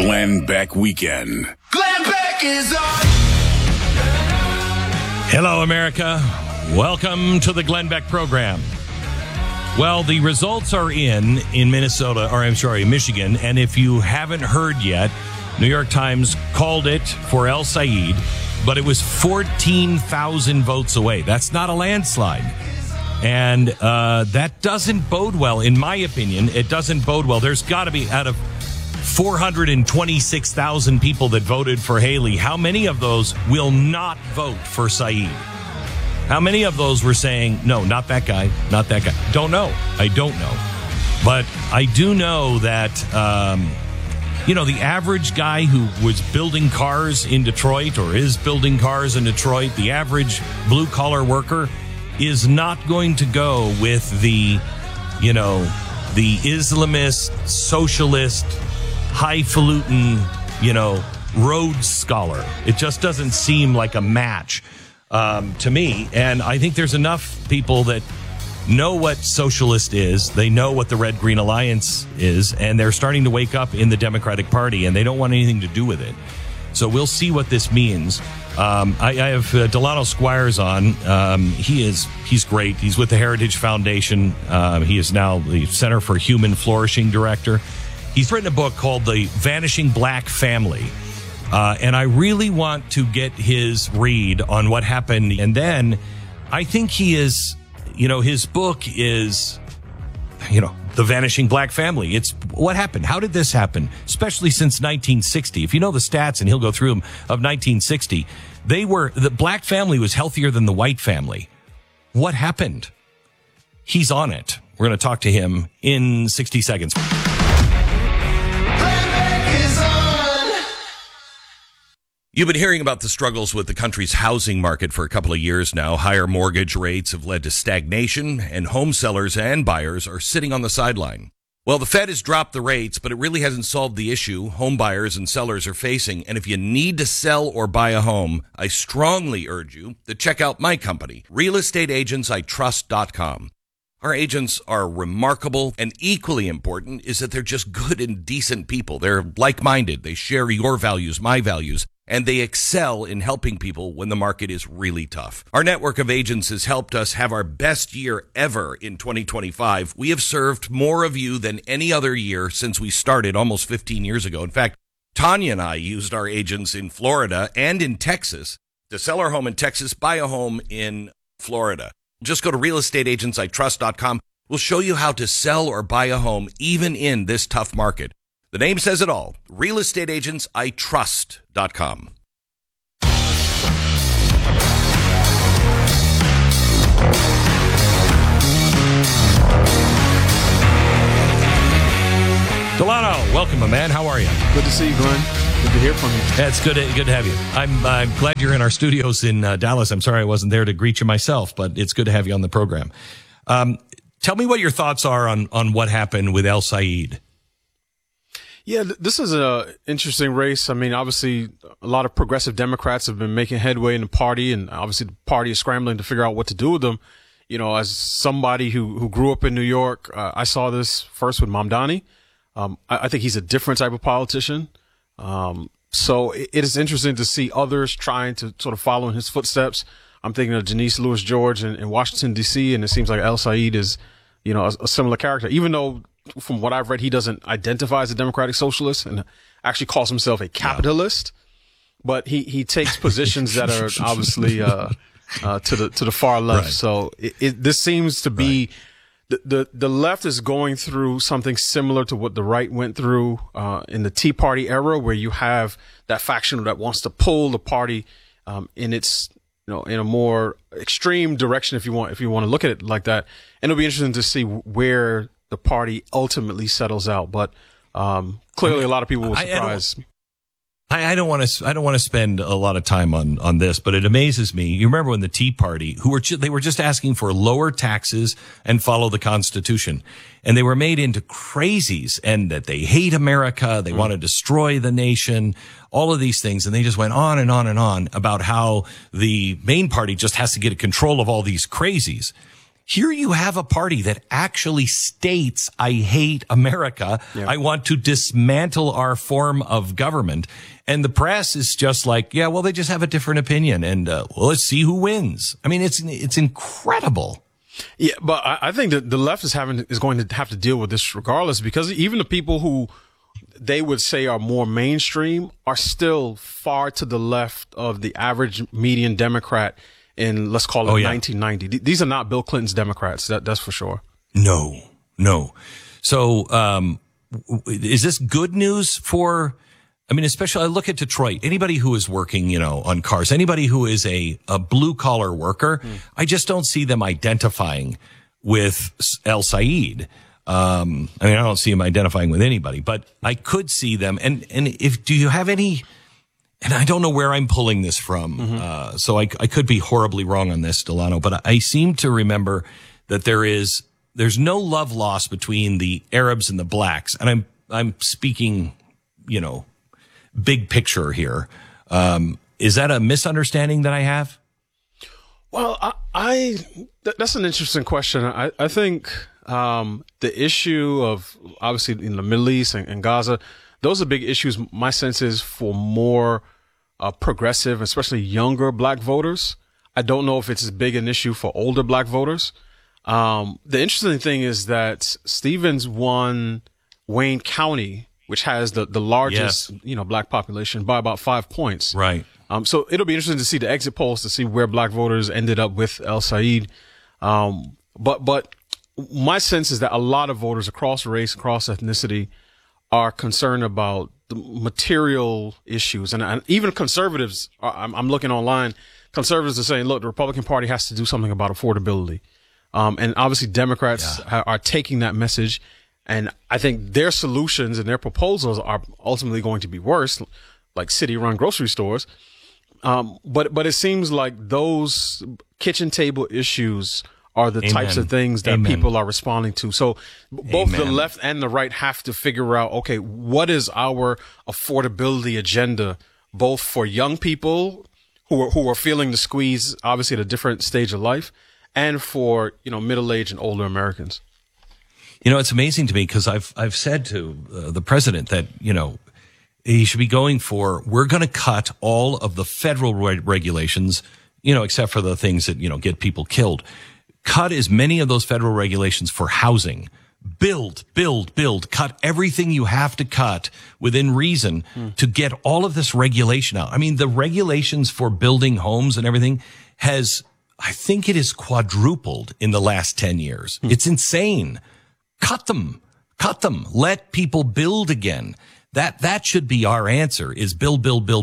Glenn Beck Weekend. Glenn Beck is on. Hello, America. Welcome to the Glenn Beck program. Well, the results are in Minnesota, or I'm sorry, Michigan. And if you haven't heard yet, New York Times called it for El Said, but it was 14,000 votes away. That's not a landslide. And that doesn't bode well, in my opinion. It doesn't bode well. There's got to be, out of 426,000 people that voted for Haley, how many of those will not vote for Said? How many of those were saying, no, not that guy, not that guy? Don't know. I don't know. But I do know that, the average guy who was building cars in Detroit or is building cars in Detroit, the average blue-collar worker is not going to go with the Islamist, socialist, highfalutin, Rhodes Scholar. It just doesn't seem like a match to me. And I think there's enough people that know what socialist is. They know what the Red Green Alliance is, and they're starting to wake up in the Democratic Party, and they don't want anything to do with it. So we'll see what this means. I have Delano Squires on. He's great. He's with the Heritage Foundation. He is now the Center for Human Flourishing Director. He's written a book called The Vanishing Black Family. And I really want to get his read on what happened. And then I think he is, his book is, The Vanishing Black Family. It's what happened. How did this happen? Especially since 1960. If you know the stats, and he'll go through them, of 1960, the black family was healthier than the white family. What happened? He's on it. We're going to talk to him in 60 seconds. You've been hearing about the struggles with the country's housing market for a couple of years now. Higher mortgage rates have led to stagnation, and home sellers and buyers are sitting on the sideline. Well, the Fed has dropped the rates, but it really hasn't solved the issue home buyers and sellers are facing. And if you need to sell or buy a home, I strongly urge you to check out my company, realestateagentsitrust.com. Our agents are remarkable, and equally important is that they're just good and decent people. They're like-minded. They share your values, my values, and they excel in helping people when the market is really tough. Our network of agents has helped us have our best year ever in 2025. We have served more of you than any other year since we started almost 15 years ago. In fact, Tanya and I used our agents in Florida and in Texas to sell our home in Texas, buy a home in Florida. Just go to realestateagentsitrust.com. We'll show you how to sell or buy a home even in this tough market. The name says it all. realestateagentsitrust.com. Delano, welcome, my man. How are you? Good to see you, Glenn. Good to hear from you. Yeah, it's good to have you. I'm glad you're in our studios in Dallas. I'm sorry I wasn't there to greet you myself, but it's good to have you on the program. Tell me what your thoughts are on what happened with El Said. Yeah, this is an interesting race. I mean, obviously, a lot of progressive Democrats have been making headway in the party, and obviously the party is scrambling to figure out what to do with them. As somebody who grew up in New York, I saw this first with Mamdani. I think he's a different type of politician. So it is interesting to see others trying to sort of follow in his footsteps. I'm thinking of Janice Lewis George in Washington, D.C., and it seems like El Said is, a similar character, even though from what I've read, he doesn't identify as a democratic socialist and actually calls himself a capitalist. Yeah. But he takes positions that are obviously to the far left. Right. So this seems to be the left is going through something similar to what the right went through in the Tea Party era, where you have that faction that wants to pull the party in its in a more extreme direction, if you want to look at it like that. And it'll be interesting to see where the party ultimately settles out. But clearly, a lot of people were surprised. I don't want to spend a lot of time on this, but it amazes me. You remember when the Tea Party, they were just asking for lower taxes and follow the Constitution, and they were made into crazies, and that they hate America, they want to destroy the nation, all of these things, and they just went on and on and on about how the main party just has to get control of all these crazies. Here you have a party that actually states, I hate America. Yeah. I want to dismantle our form of government. And the press is just like, yeah, well, they just have a different opinion. And, well, let's see who wins. I mean, it's incredible. Yeah, but I think that the left is going to have to deal with this regardless, because even the people who they would say are more mainstream are still far to the left of the average median Democrat in, let's call it 1990. These are not Bill Clinton's Democrats. That's for sure. No. So, is this good news for, I mean, especially I look at Detroit, anybody who is working, on cars, anybody who is a blue collar worker, I just don't see them identifying with El Said. I mean, I don't see him identifying with anybody, but I could see them. And do you have any, and I don't know where I'm pulling this from. So I could be horribly wrong on this, Delano, but I seem to remember that there's no love lost between the Arabs and the blacks. And I'm speaking, big picture here. Is that a misunderstanding that I have? Well, that's an interesting question. I think, the issue of obviously in the Middle East and Gaza, those are big issues. My sense is for more, progressive, especially younger black voters. I don't know if it's as big an issue for older black voters. The interesting thing is that Stevens won Wayne County, which has the largest, black population by about 5 points. Right. So it'll be interesting to see the exit polls to see where black voters ended up with El Said. But my sense is that a lot of voters across race, across ethnicity are concerned about the material issues. And even conservatives, I'm looking online, conservatives are saying, look, the Republican Party has to do something about affordability. And obviously Democrats are taking that message. And I think their solutions and their proposals are ultimately going to be worse, like city-run grocery stores. But it seems like those kitchen table issues are the types of things that people are responding to. So both the left and the right have to figure out, okay, what is our affordability agenda, both for young people who are feeling the squeeze, obviously at a different stage of life, and for, middle-aged and older Americans. It's amazing to me because I've said to the president that, he should be going for, we're going to cut all of the federal regulations, except for the things that, get people killed. Cut as many of those federal regulations for housing. Build. Cut everything you have to cut within reason to get all of this regulation out. I mean, the regulations for building homes and everything I think it is quadrupled in the last 10 years. It's insane. Cut them. Let people build again. That should be our answer, is build.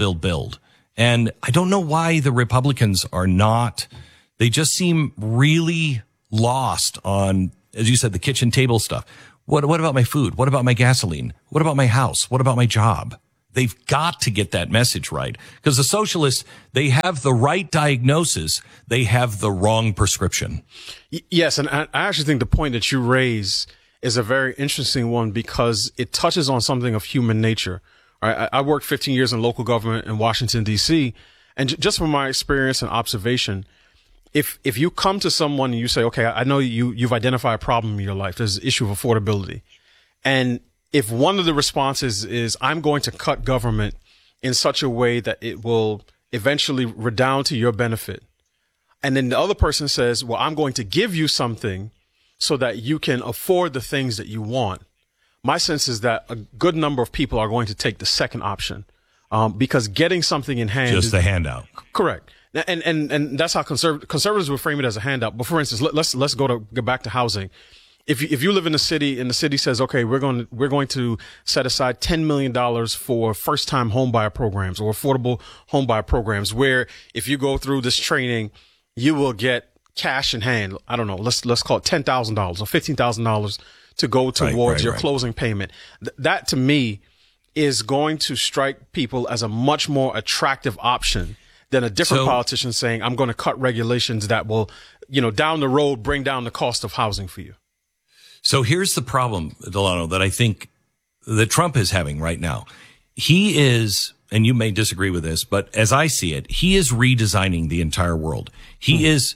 And I don't know why the Republicans are not. They just seem really lost on, as you said, the kitchen table stuff. What about my food? What about my gasoline? What about my house? What about my job? They've got to get that message right, because the socialists, they have the right diagnosis. They have the wrong prescription. Yes. And I actually think the point that you raise is a very interesting one, because it touches on something of human nature. Right? I worked 15 years in local government in Washington, D.C. And just from my experience and observation, if you come to someone and you say, okay, I know you've identified a problem in your life, there's the issue of affordability. And if one of the responses is, I'm going to cut government in such a way that it will eventually redound to your benefit. And then the other person says, well, I'm going to give you something so that you can afford the things that you want. My sense is that a good number of people are going to take the second option, because getting something in hand just a handout. Correct. And that's how conservatives would frame it as a handout. But for instance, let's go back to housing. If you live in a city and the city says, okay, we're going to set aside $10 million for first time homebuyer programs or affordable homebuyer programs, where if you go through this training, you will get cash in hand. I don't know. Let's call it $10,000 or $15,000 to go towards your closing payment. That to me is going to strike people as a much more attractive option than a different politician saying, I'm going to cut regulations that will, down the road bring down the cost of housing for you. So here's the problem, Delano, that I think that Trump is having right now. He is, and you may disagree with this, but as I see it, he is redesigning the entire world. He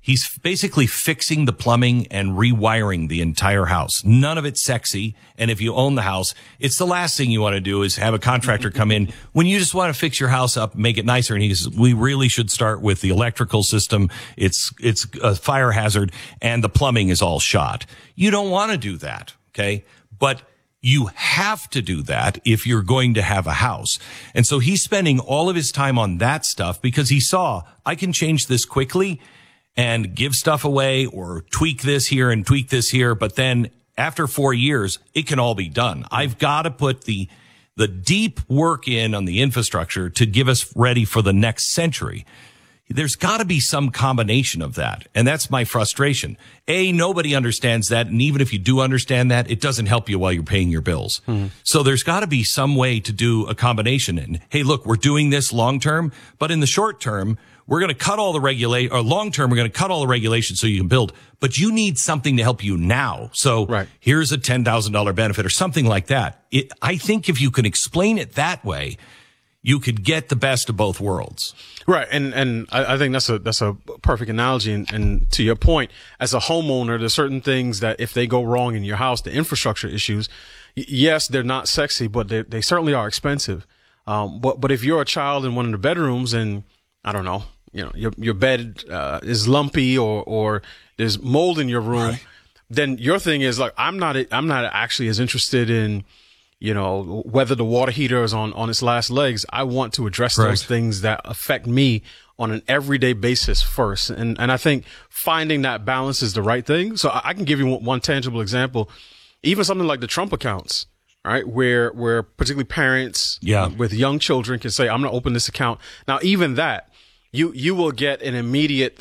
He's basically fixing the plumbing and rewiring the entire house. None of it's sexy. And if you own the house, it's the last thing you want to do is have a contractor come in when you just want to fix your house up, make it nicer. And he says, we really should start with the electrical system. It's a fire hazard and the plumbing is all shot. You don't want to do that. Okay. But you have to do that if you're going to have a house. And so he's spending all of his time on that stuff because he saw, I can change this quickly and give stuff away or tweak this here and tweak this here. But then after 4 years, it can all be done. I've got to put the deep work in on the infrastructure to give us ready for the next century. There's got to be some combination of that. And that's my frustration. Nobody understands that. And even if you do understand that, it doesn't help you while you're paying your bills. So there's got to be some way to do a combination. And hey, look, we're doing this long term, but in the short term, we're going to cut all the long term, we're going to cut all the regulations so you can build, but you need something to help you now. So here's a $10,000 benefit or something like that. I think if you can explain it that way, you could get the best of both worlds. Right. And I think that's a perfect analogy. And to your point, as a homeowner, there's certain things that if they go wrong in your house, the infrastructure issues, yes, they're not sexy, but they certainly are expensive. But if you're a child in one of the bedrooms and I don't know, your bed is lumpy or there's mold in your room, then your thing is like, I'm not actually as interested in, whether the water heater is on its last legs. I want to address those things that affect me on an everyday basis first. And I think finding that balance is the right thing. So I can give you one tangible example, even something like the Trump accounts, right? Where particularly parents with young children can say, I'm going to open this account. Now, even that, you will get an immediate,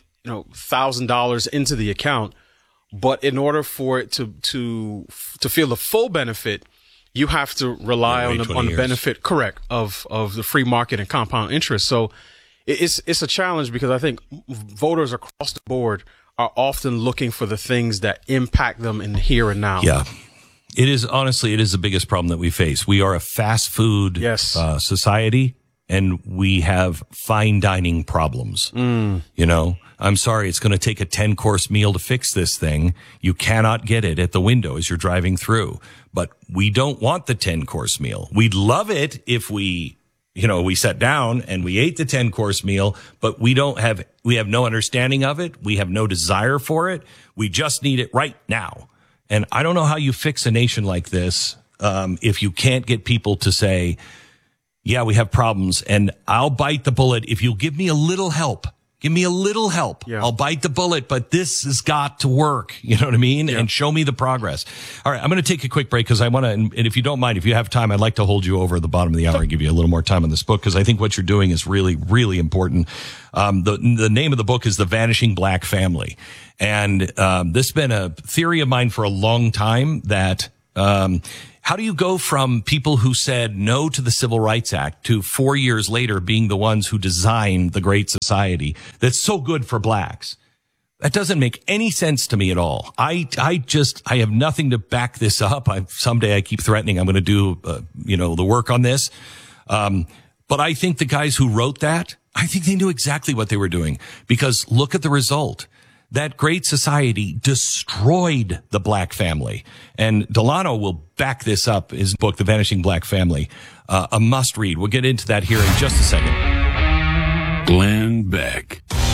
$1,000 into the account. But in order for it to feel the full benefit, you have to rely on the benefit, of the free market and compound interest. So it's a challenge because I think voters across the board are often looking for the things that impact them in the here and now. Yeah. It is the biggest problem that we face. We are a fast food society and we have fine dining problems. I'm sorry, it's going to take a 10-course meal to fix this thing. You cannot get it at the window as you're driving through. But we don't want the 10-course meal. We'd love it if we sat down and we ate the 10-course meal, but we have no understanding of it. We have no desire for it. We just need it right now. And I don't know how you fix a nation like this if you can't get people to say, yeah, we have problems, and I'll bite the bullet if you'll give me a little help. Give me a little help. Yeah. I'll bite the bullet, but this has got to work. You know what I mean? Yeah. And show me the progress. All right. I'm going to take a quick break because I want to, and if you don't mind, if you have time, I'd like to hold you over at the bottom of the hour and give you a little more time on this book because I think what you're doing is really, really important. The name of the book is The Vanishing Black Family. And this has been a theory of mine for a long time that how do you go from people who said no to the Civil Rights Act to 4 years later being the ones who designed the great society that's so good for blacks? That doesn't make any sense to me at all. I have nothing to back this up. Someday I keep threatening I'm going to do, the work on this. But I think the guys who wrote that, I think they knew exactly what they were doing because look at the result. That great society destroyed the black family. And Delano will back this up, his book, The Vanishing Black Family, a must read. We'll get into that here in just a second. Glenn Beck.